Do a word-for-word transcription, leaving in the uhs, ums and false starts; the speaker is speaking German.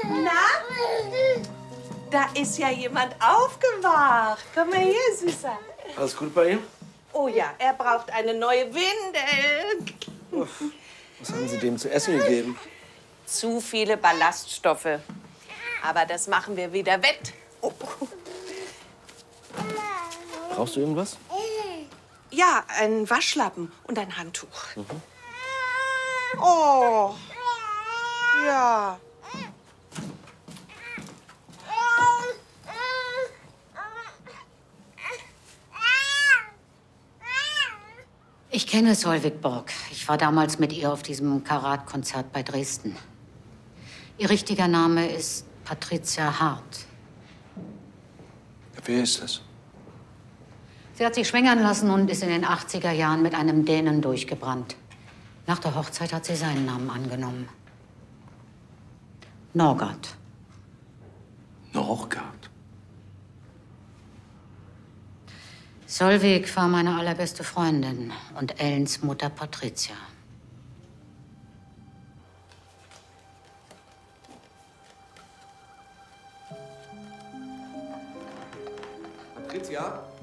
Na? Da ist ja jemand aufgewacht. Komm mal her, Süßer. Alles gut bei ihm? Oh ja, er braucht eine neue Windel. Uff. Was haben Sie dem zu essen gegeben? Zu viele Ballaststoffe. Aber das machen wir wieder wett. Oh. Brauchst du irgendwas? Ja, ein Waschlappen und ein Handtuch. Mhm. Oh. Ja. Ich kenne Solveig Borg. Ich war damals mit ihr auf diesem Karat-Konzert bei Dresden. Ihr richtiger Name ist Patricia Hart. Wer ist das? Sie hat sich schwängern lassen und ist in den achtziger Jahren mit einem Dänen durchgebrannt. Nach der Hochzeit hat sie seinen Namen angenommen. Norgard. Norgard? Solveig war meine allerbeste Freundin und Ellens Mutter Patricia. Patricia?